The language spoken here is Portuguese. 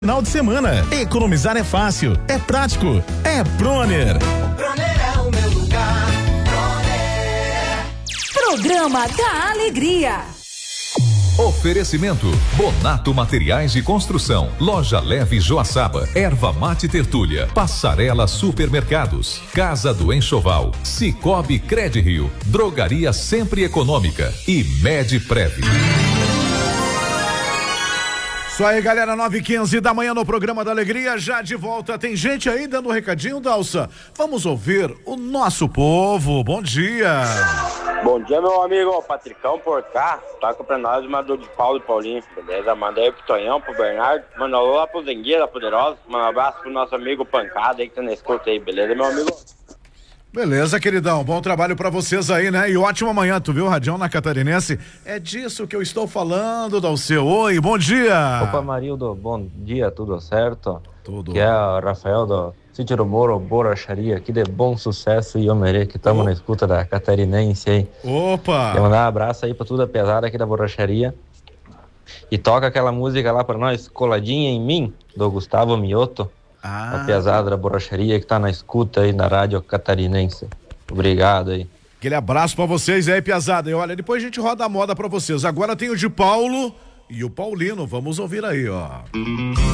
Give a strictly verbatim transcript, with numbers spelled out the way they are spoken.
Final de semana. Economizar é fácil, é prático, é Proner. Proner é o meu lugar. Proner. Programa da Alegria. Oferecimento: Bonato Materiais de Construção, Loja Leve Joaçaba, Erva Mate Tertúlia, Passarela Supermercados, Casa do Enxoval, Cicobi Credrio, Drogaria Sempre Econômica e Medprev. Isso aí, galera, nove e quinze da manhã no programa da Alegria, já de volta. Tem gente aí dando um recadinho, Dalsa. Vamos ouvir o nosso povo. Bom dia. Bom dia, meu amigo Patricão por cá. Toca pra nós uma do de Paulo e Paulinho, beleza? Manda aí pro Tonhão, pro Bernardo. Manda alô lá pro Zengueira Poderosa. Manda um abraço pro nosso amigo Pancada aí que tá na escuta aí, beleza, meu amigo? Beleza, queridão, bom trabalho pra vocês aí, né? E ótima manhã, tu viu, Radião na Catarinense? É disso que eu estou falando, Dalceu. Oi, bom dia. Opa, Marildo, bom dia, tudo certo? Tudo. Que é o Rafael do Sítio do Moro, Borracharia, aqui de Bom Sucesso e Homerê, que estamos na escuta da Catarinense aí. Opa! Quero mandar um abraço aí pra toda a pesada aqui da Borracharia. E toca aquela música lá pra nós, Coladinha em Mim, do Gustavo Mioto. Ah. A pesada da Borracharia que tá na escuta aí na Rádio Catarinense. Obrigado aí. Aquele abraço pra vocês aí, piazada. E olha, depois a gente roda a moda pra vocês. Agora tem o de Paulo e o Paulino. Vamos ouvir aí, ó.